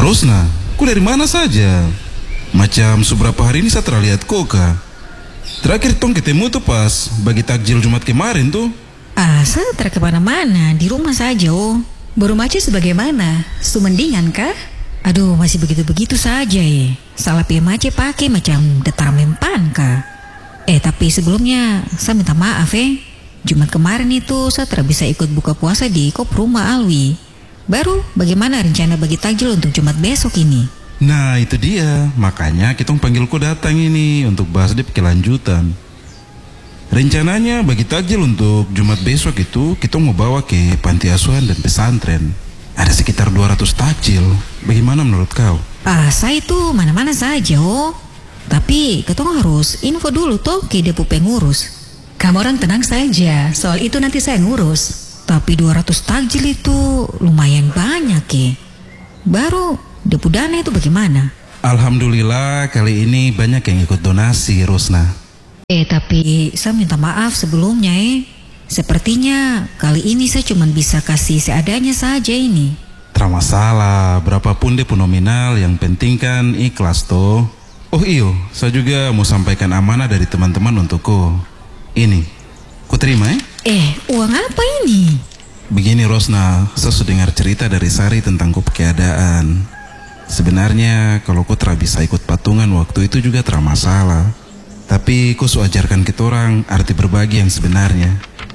Rosna, kau dari mana saja? Macam seberapa hari ini saya terlihat koka. Terakhir tong ketemu tuh pas bagi takjil Jumat kemarin tuh. Saya tak kemana-mana, di rumah saja oh. Baru macet sebagaimana? Sumendingan kah? Aduh, masih begitu-begitu saja ya. Salah pilih mace pakai macam detar mempan kah? Tapi sebelumnya saya minta maaf Jumat kemarin itu saya tidak bisa ikut buka puasa di kop rumah Alwi. Baru bagaimana rencana bagi takjil untuk Jumat besok ini? Nah itu dia, makanya kita panggil kau datang ini untuk bahas di kelanjutan. Rencananya bagi takjil untuk Jumat besok itu kita mau bawa ke panti asuhan dan pesantren. Ada sekitar 200 takjil. Bagaimana menurut kau? Saya itu mana-mana saja oh. Tapi ketong harus info dulu toh ke depo pengurus. Kamu orang tenang saja, soal itu nanti saya ngurus. Tapi 200 takjil itu lumayan banyak Baru depo dana itu bagaimana? Alhamdulillah kali ini banyak yang ikut donasi, Rosna. Tapi saya minta maaf sebelumnya Sepertinya kali ini saya cuma bisa kasih seadanya saja ini. Tak masalah, berapapun depo nominal, yang penting kan ikhlas toh. Oh iyo, saya juga mau sampaikan amanah dari teman-teman untukku. Ini, kau terima uang apa ini? Begini Rosna, saya sudah dengar cerita dari Sari tentang kau keadaan. Sebenarnya kalau kau tak bisa ikut patungan waktu itu juga tak masalah. Tapi kau ajarkan kita orang arti berbagi yang sebenarnya.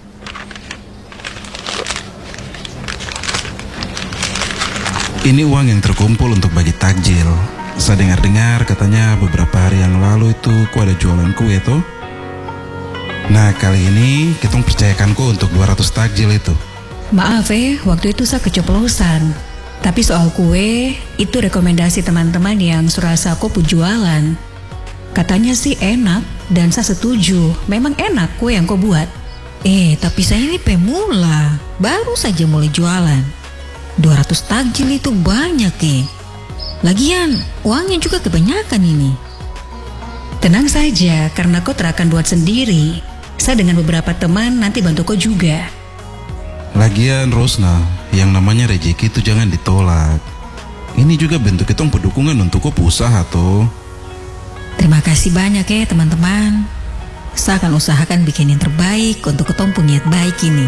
Ini uang yang terkumpul untuk bagi takjil. Saya dengar-dengar katanya beberapa hari yang lalu itu kau ada jualan kue toh. Nah kali ini kita percayakan kau untuk 200 takjil itu. Maaf waktu itu saya keceplosan. Tapi soal kue, itu rekomendasi teman-teman yang surasa aku jualan. Katanya sih enak dan saya setuju. Memang enak kue yang kau buat. Tapi saya ini pemula, baru saja mulai jualan. 200 takjil itu banyak Lagian uangnya juga kebanyakan ini. Tenang saja, karena kau akan buat sendiri. Saya dengan beberapa teman nanti bantu kau juga. Lagian Rosna, yang namanya rezeki itu jangan ditolak. Ini juga bentuk kita pendukungan untuk kau usaha toh. Terima kasih banyak teman-teman. Saya akan usahakan bikin yang terbaik untuk ketong punya niat baik ini.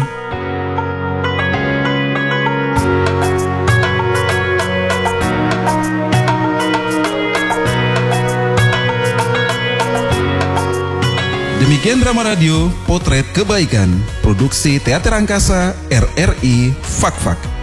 Demikian drama radio Potret Kebaikan, produksi Teater Angkasa RRI Fak Fak.